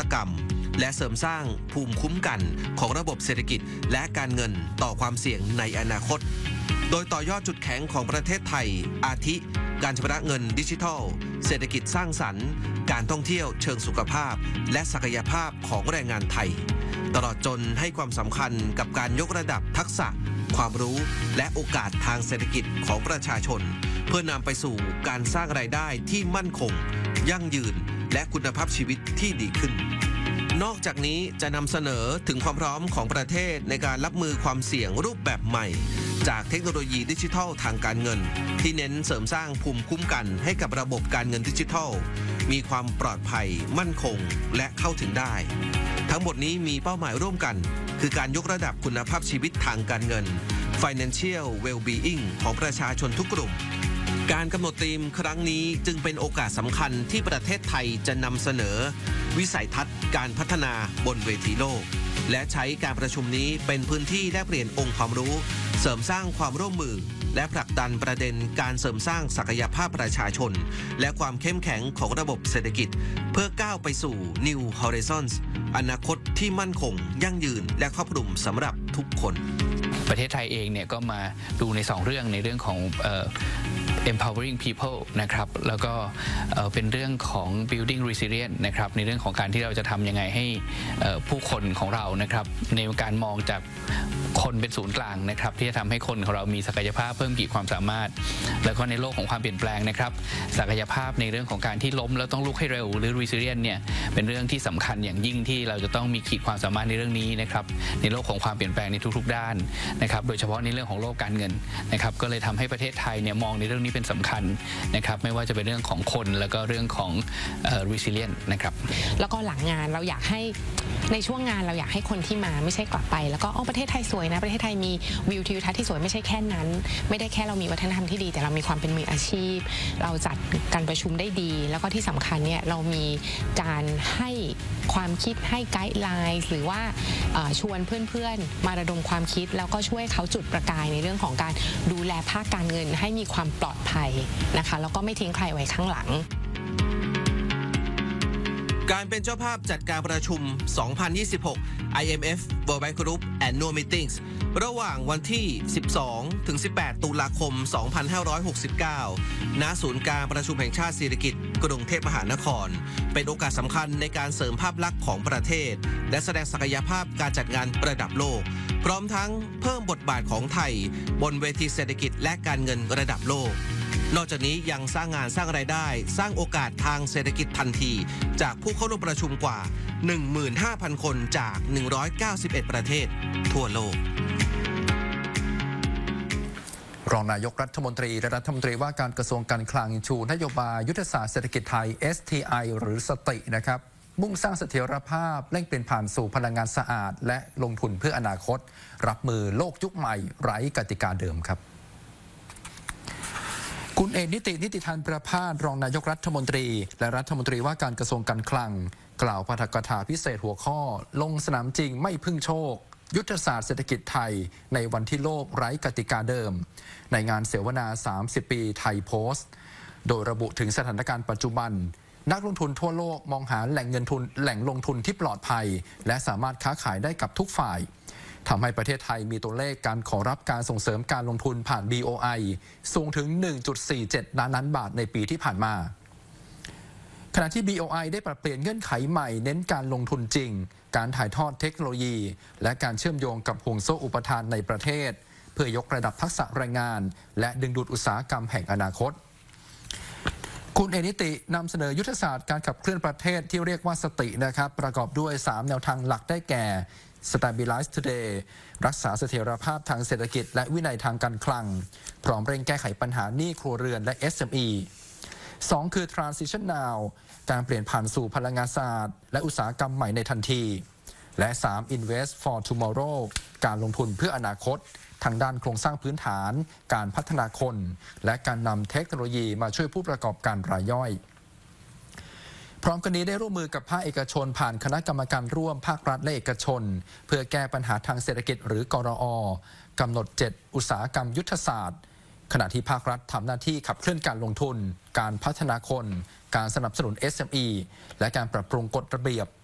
ตกรรมและเสริมสร้างภูมิคุ้มกันของระบบเศรษฐกิจและการเงินต่อความเสี่ยงในอนาคตโดยต่อยอดจุดแข็งของประเทศไทยอาทิการชำระเงินดิจิทัลเศรษฐกิจสร้างสรรค์การท่องเที่ยวเชิงสุขภาพและศักยภาพของแรงงานไทยตลอดจนให้ความสำคัญกับการยกระดับทักษะความรู้และโอกาสทางเศรษฐกิจของประชาชนเพื่อนำไปสู่การสร้างรายได้ที่มั่นคงยั่งยืนและคุณภาพชีวิตที่ดีขึ้นนอกจากนี้จะนำเสนอถึงความพร้อมของประเทศในการรับมือความเสี่ยงรูปแบบใหม่จากเทคโนโลยีดิจิทัลทางการเงินที่เน้นเสริมสร้างภูมิคุ้มกันให้กับระบบการเงินดิจิทัลมีความปลอดภัยมั่นคงและเข้าถึงได้ทั้งหมดนี้มีเป้าหมายร่วมกันคือการยกระดับคุณภาพชีวิตทางการเงิน Financial Well-being ของประชาชนทุกกลุ่มการกำหนดธีมครั้งนี้จึงเป็นโอกาสสำคัญที่ประเทศไทยจะนำเสนอวิสัยทัศน์การพัฒนาบนเวทีโลกและใช้การประชุมนี้เป็นพื้นที่แลกเปลี่ยนองค์ความรู้เสริมสร้างความร่วมมือและผลักดันประเด็นการเสริมสร้างศักยภาพประชาชนและความเข้มแข็งของระบบเศรษฐกิจเพื่อก้าวไปสู่ New Horizons อนาคตที่มั่นคงยั่งยืนและครอบคลุมสำหรับทุกคนประเทศไทยเองเนี่ยก็มาดูใน2เรื่องในเรื่องของempowering people นะครับแล้วก็เป็นเรื่องของ building resilience นะครับในเรื่องของการที่เราจะทำยังไงให้ผู้คนของเรานะครับในการมองจากคนเป็นศูนย์กลางนะครับที่จะทำให้คนของเรามีศักยภาพเพิ่มขีดความสามารถแล้วก็ในโลกของความเปลี่ยนแปลงนะครับศักยภาพในเรื่องของการที่ล้มแล้วต้องลุกให้เร็วหรือ resilience เนี่ยเป็นเรื่องที่สำคัญอย่างยิ่งที่เราจะต้องมีขีดความสามารถในเรื่องนี้นะครับในโลกของความเปลี่ยนแปลงในทุกๆด้านนะครับโดยเฉพาะในเรื่องของโลกการเงินนะครับก็เลยทำให้ประเทศไทยเนี่ยมองในเรื่องนี้เป็นสำคัญนะครับไม่ว่าจะเป็นเรื่องของคนแล้วก็เรื่องของresilience นะครับแล้วก็หลังงานเราอยากให้ในช่วงงานเราอยากให้คนที่มาไม่ใช่กลับไปแล้วก็ประเทศไทยสวยนะประเทศไทยมีวิวทิวทัศน์ที่สวยไม่ใช่แค่นั้นไม่ได้แค่เรามีวัฒนธรรมที่ดีแต่เรามีความเป็นมืออาชีพเราจัดการประชุมได้ดีแล้วก็ที่สำคัญเนี่ยเรามีการให้ความคิดให้ไกด์ไลน์หรือว่าชวนเพื่อนๆมาระดมความคิดแล้วก็ช่วยเขาจุดประกายในเรื่องของการดูแลภาคการเงินให้มีความปลอดภัยนะคะแล้วก็ไม่ทิ้งใครไว้ข้างหลังการเป็นเจ้าภาพจัดการประชุม 2026 IMF World Bank Group Annual Meetings ระหว่างวันที่ 12 ถึง 18 ตุลาคม 2569 ณ ศูนย์การประชุมแห่งชาติสิริกิติ์ กรุงเทพมหานคร เป็นโอกาสสำคัญในการเสริมภาพลักษณ์ของประเทศและแสดงศักยภาพการจัดงานระดับโลกพร้อมทั้งเพิ่มบทบาทของไทยบนเวทีเศรษฐกิจและการเงินระดับโลกนอกจากนี้ยังสร้างงานสร้างรายได้สร้างโอกาสทางเศรษฐกิจทันทีจากผู้เข้าร่วมประชุมกว่า 15,000 คนจาก 191 ประเทศทั่วโลกรองนายกรัฐมนตรีและรัฐมนตรีว่าการกระทรวงการคลังชูนโยบายยุทธศาสตร์เศรษฐกิจไทย STI หรือสตินะครับมุ่งสร้างเสถียรภาพเร่งเปลี่ยนผ่านสู่พลังงานสะอาดและลงทุนเพื่ออนาคตรับมือโลกยุคใหม่ไร้กติกาเดิมครับคุณเอกนิติธันประภาสรองนายกรัฐมนตรีและรัฐมนตรีว่าการกระทรวงการคลังกล่าวปาฐกถาพิเศษหัวข้อลงสนามจริงไม่พึ่งโชคยุทธศาสตร์เศรษฐกิจไทยในวันที่โลกไร้กติกาเดิมในงานเสวนา 30 ปีไทยโพสต์โดยระบุถึงสถานการณ์ปัจจุบันนักลงทุนทั่วโลกมองหาแหล่งลงทุนที่ปลอดภัยและสามารถค้าขายได้กับทุกฝ่ายทำให้ประเทศไทยมีตัวเลขการขอรับการส่งเสริมการลงทุนผ่าน BOI สูงถึง 1.47 ล้านบาทในปีที่ผ่านมาขณะที่ BOI ได้ปรับเปลี่ยนเงื่อนไขใหม่เน้นการลงทุนจริงการถ่ายทอดเทคโนโลยีและการเชื่อมโยงกับห่วงโซ่อุปทานในประเทศเพื่อยกระดับทักษะแรงงานและดึงดูดอุตสาหกรรมแห่งอนาคตคุณเอกนิตินำเสนอยุทธศาสตร์การขับเคลื่อนประเทศที่เรียกว่าสตินะครับประกอบด้วย3แนวทางหลักได้แก่ Stabilize Today รักษาเสถียรภาพทางเศรษฐกิจและวินัยทางการคลังพร้อมเร่งแก้ไขปัญหาหนี้ครัวเรือนและ SME 2 คือ Transition Now การเปลี่ยนผ่านสู่พลังงานสะอาดและอุตสาหกรรมใหม่ในทันทีและ 3 Invest for Tomorrow การลงทุนเพื่ออนาคตทางด้านโครงสร้างพื้นฐานการพัฒนาคนและการนำเทคโนโลยีมาช่วยผู้ประกอบการรายย่อยพร้อมกันนี้ได้ร่วมมือกับภาคเอกชนผ่านคณะกรรมการร่วมภาครัฐและเอกชนเพื่อแก้ปัญหาทางเศรษฐกิจหรือกรอกำหนด7อุตสาหกรรมยุทธศาสตร์ขณะที่ภาครัฐทำหน้าที่ขับเคลื่อนการลงทุนการพัฒนาคนการสนับสนุน SME และการปรับปรุงกฎระเบียบ